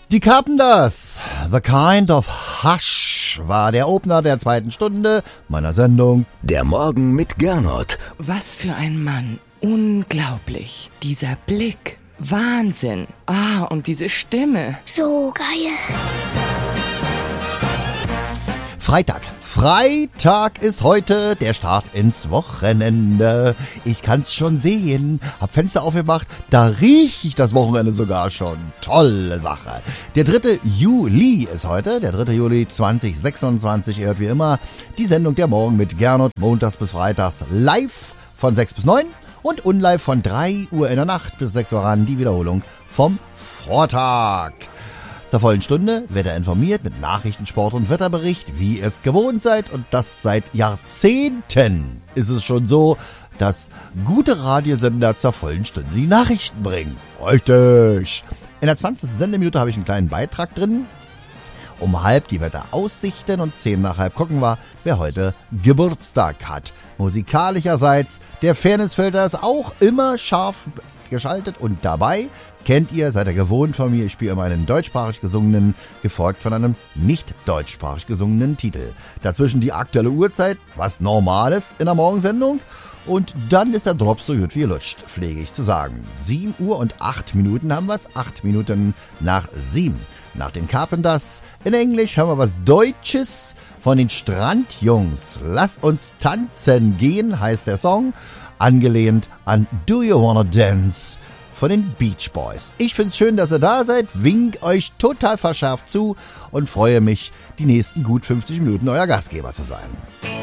Die Carpenters, The Kind of Hush, war der Opener der zweiten Stunde meiner Sendung Der Morgen mit Gernot. Was für ein Mann. Unglaublich. Dieser Blick. Wahnsinn. Und diese Stimme. So geil. Freitag ist heute der Start ins Wochenende. Ich kann's schon sehen. Hab Fenster aufgemacht, da riech ich das Wochenende sogar schon. Tolle Sache. Der 3. Juli ist heute, der 3. Juli 2026. Ihr hört wie immer die Sendung Der Morgen mit Gernot, montags bis freitags live von 6 bis 9 und unlive von 3 Uhr in der Nacht bis 6 Uhr ran, die Wiederholung vom Vortag. Zur vollen Stunde wird er informiert mit Nachrichten, Sport und Wetterbericht, wie ihr es gewohnt seid. Und das seit Jahrzehnten ist es schon so, dass gute Radiosender zur vollen Stunde die Nachrichten bringen. Richtig. In der 20. Sendeminute habe ich einen kleinen Beitrag drin. Um halb die Wetteraussichten und 10 nach halb gucken wir, wer heute Geburtstag hat. Musikalischerseits, der Fairnessfilter ist auch immer scharf geschaltet und dabei kennt ihr, seid ihr gewohnt von mir, ich spiele immer einen deutschsprachig gesungenen, gefolgt von einem nicht deutschsprachig gesungenen Titel. Dazwischen die aktuelle Uhrzeit, was Normales in der Morgensendung. Und dann ist der Drop so gut wie lutscht, pflege ich zu sagen. 7 Uhr und 8 Minuten haben wir's, 8 Minuten nach 7. Nach den Carpenters in Englisch haben wir was Deutsches von den Strandjungs. Lass uns tanzen gehen, heißt der Song, angelehnt an Do You Wanna Dance von den Beach Boys. Ich find's schön, dass ihr da seid, wink euch total verschärft zu und freue mich, die nächsten gut 50 Minuten euer Gastgeber zu sein.